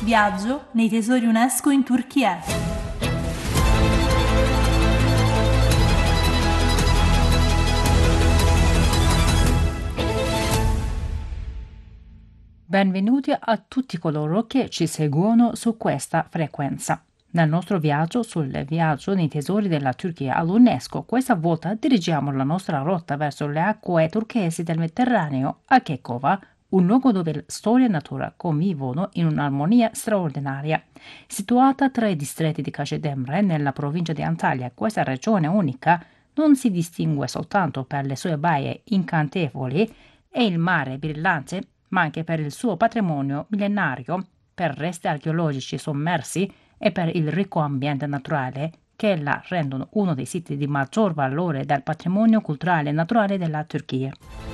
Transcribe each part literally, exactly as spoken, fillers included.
Viaggio nei tesori UNESCO in Turchia. Benvenuti a tutti coloro che ci seguono su questa frequenza. Nel nostro viaggio sul viaggio nei tesori della Turchia all'UNESCO, questa volta dirigiamo la nostra rotta verso le acque turchesi del Mediterraneo a Kekova, un luogo dove storia e natura convivono in un'armonia straordinaria. Situata tra i distretti di Kacedemre nella provincia di Antalya, questa regione unica non si distingue soltanto per le sue baie incantevoli e il mare brillante, ma anche per il suo patrimonio millenario, per resti archeologici sommersi e per il ricco ambiente naturale che la rendono uno dei siti di maggior valore del patrimonio culturale e naturale della Turchia.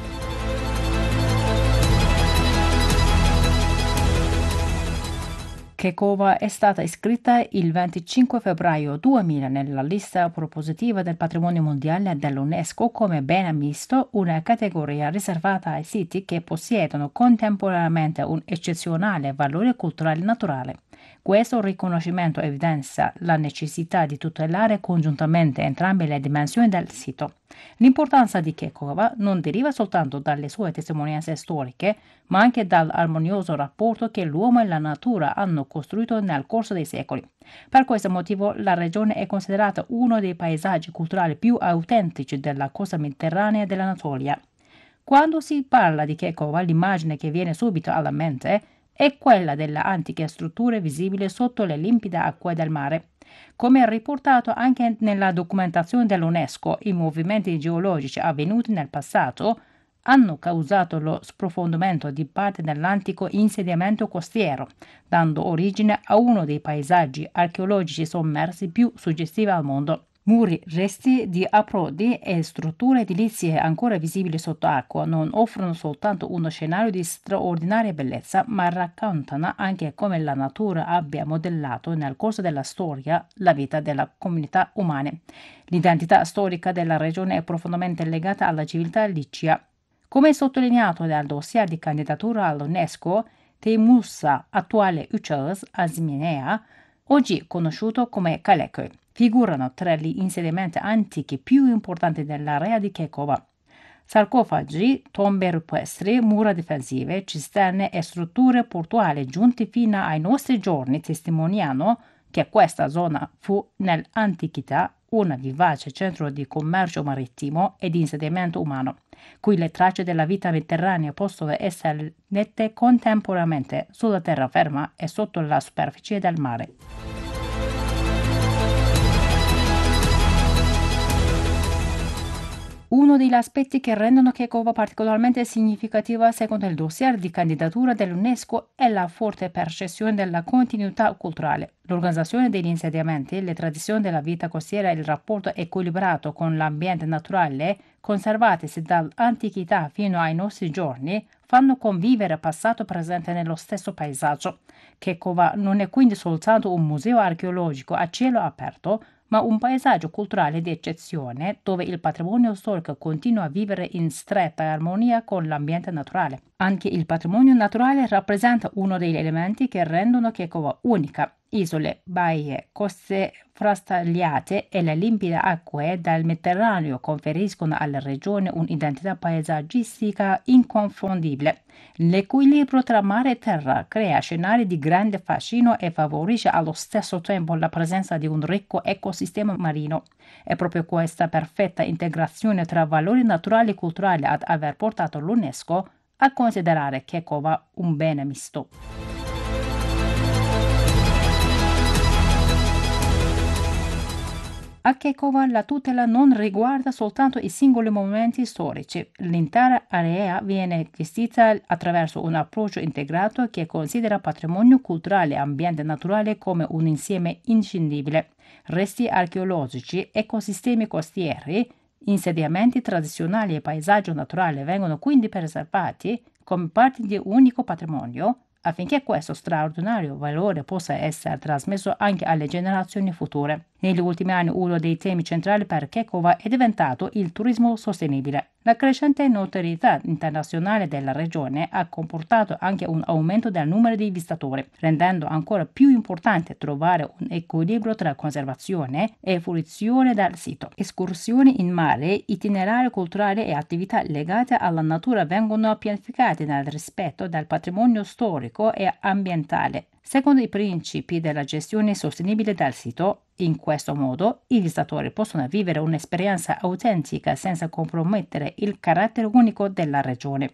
Kekova è stata iscritta il venticinque febbraio duemila nella lista propositiva del patrimonio mondiale dell'UNESCO come bene misto, una categoria riservata ai siti che possiedono contemporaneamente un eccezionale valore culturale e naturale. Questo riconoscimento evidenzia la necessità di tutelare congiuntamente entrambe le dimensioni del sito. L'importanza di Kekova non deriva soltanto dalle sue testimonianze storiche, ma anche dall'armonioso rapporto che l'uomo e la natura hanno costruito nel corso dei secoli. Per questo motivo la regione è considerata uno dei paesaggi culturali più autentici della costa mediterranea dell'Anatolia. Quando si parla di Kekova, l'immagine che viene subito alla mente è quella delle antiche strutture visibili sotto le limpide acque del mare. Come riportato anche nella documentazione dell'UNESCO, i movimenti geologici avvenuti nel passato hanno causato lo sprofondamento di parte dell'antico insediamento costiero, dando origine a uno dei paesaggi archeologici sommersi più suggestivi al mondo. Muri, resti di approdi e strutture edilizie ancora visibili sott'acqua non offrono soltanto uno scenario di straordinaria bellezza, ma raccontano anche come la natura abbia modellato nel corso della storia la vita delle comunità umane. L'identità storica della regione è profondamente legata alla civiltà licia. Come sottolineato dal dossier di candidatura all'UNESCO, Teymusa, attuale Uçağız Azminea, oggi conosciuto come Kaleköy, figurano tra gli insediamenti antichi più importanti dell'area di Kekova. Sarcofagi, tombe rupestri, mura difensive, cisterne e strutture portuali giunti fino ai nostri giorni testimoniano che questa zona fu nell'antichità un vivace centro di commercio marittimo e di insediamento umano, cui le tracce della vita mediterranea possono essere nette contemporaneamente sulla terraferma e sotto la superficie del mare. Uno degli aspetti che rendono Kekova particolarmente significativa secondo il dossier di candidatura dell'UNESCO è la forte percezione della continuità culturale. L'organizzazione degli insediamenti, le tradizioni della vita costiera e il rapporto equilibrato con l'ambiente naturale, conservatisi dall'antichità fino ai nostri giorni, fanno convivere passato e presente nello stesso paesaggio. Kekova non è quindi soltanto un museo archeologico a cielo aperto, ma un paesaggio culturale di eccezione dove il patrimonio storico continua a vivere in stretta armonia con l'ambiente naturale. Anche il patrimonio naturale rappresenta uno degli elementi che rendono Kekova unica. Isole, baie, coste frastagliate e le limpide acque del Mediterraneo conferiscono alla regione un'identità paesaggistica inconfondibile. L'equilibrio tra mare e terra crea scenari di grande fascino e favorisce allo stesso tempo la presenza di un ricco ecosistema marino. È proprio questa perfetta integrazione tra valori naturali e culturali ad aver portato l'UNESCO a considerare Kekova un bene misto. A Kekova la tutela non riguarda soltanto i singoli momenti storici. L'intera area viene gestita attraverso un approccio integrato che considera patrimonio culturale e ambiente naturale come un insieme inscindibile. Resti archeologici, ecosistemi costieri, insediamenti tradizionali e paesaggio naturale vengono quindi preservati come parte di un unico patrimonio, affinché questo straordinario valore possa essere trasmesso anche alle generazioni future. Negli ultimi anni uno dei temi centrali per Kekova è diventato il turismo sostenibile. La crescente notorietà internazionale della regione ha comportato anche un aumento del numero di visitatori, rendendo ancora più importante trovare un equilibrio tra conservazione e fruizione del sito. Escursioni in mare, itinerari culturali e attività legate alla natura vengono pianificate nel rispetto del patrimonio storico e ambientale. Secondo i principi della gestione sostenibile del sito, in questo modo i visitatori possono vivere un'esperienza autentica senza compromettere il carattere unico della regione.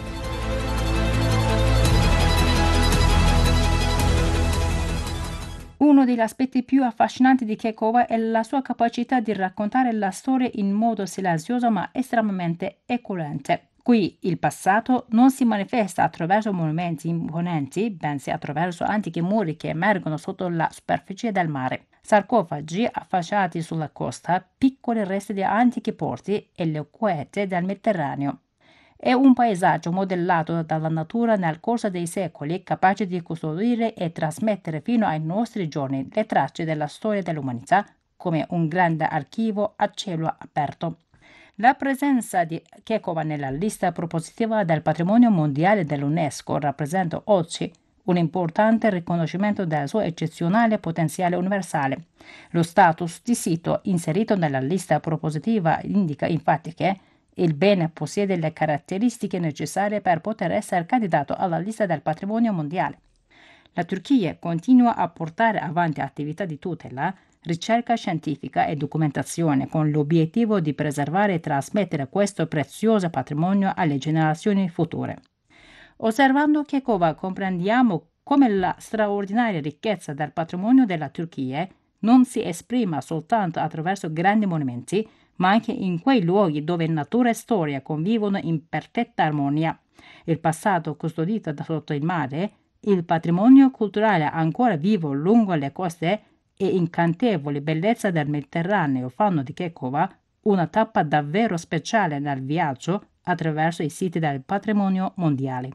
Uno degli aspetti più affascinanti di Kekova è la sua capacità di raccontare la storia in modo silenzioso ma estremamente eloquente. Qui il passato non si manifesta attraverso monumenti imponenti, bensì attraverso antichi muri che emergono sotto la superficie del mare. Sarcofagi affacciati sulla costa, piccoli resti di antichi porti e le quete del Mediterraneo. È un paesaggio modellato dalla natura nel corso dei secoli, capace di custodire e trasmettere fino ai nostri giorni le tracce della storia dell'umanità come un grande archivio a cielo aperto. La presenza di Kekova nella lista propositiva del patrimonio mondiale dell'UNESCO rappresenta oggi un importante riconoscimento del suo eccezionale potenziale universale. Lo status di sito inserito nella lista propositiva indica infatti che il bene possiede le caratteristiche necessarie per poter essere candidato alla lista del patrimonio mondiale. La Turchia continua a portare avanti attività di tutela, ricerca scientifica e documentazione con l'obiettivo di preservare e trasmettere questo prezioso patrimonio alle generazioni future. Osservando Kekova comprendiamo come la straordinaria ricchezza del patrimonio della Turchia non si esprima soltanto attraverso grandi monumenti, ma anche in quei luoghi dove natura e storia convivono in perfetta armonia. Il passato custodito da sotto il mare, il patrimonio culturale ancora vivo lungo le coste e incantevoli bellezza del Mediterraneo fanno di Kekova una tappa davvero speciale nel viaggio attraverso i siti del patrimonio mondiale.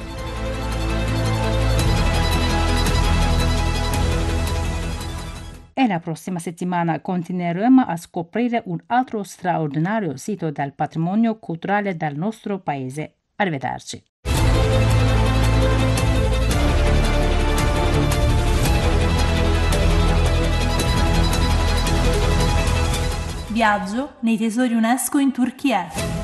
E la prossima settimana continueremo a scoprire un altro straordinario sito del patrimonio culturale del nostro paese. Arrivederci. Viaggio nei tesori UNESCO in Turchia.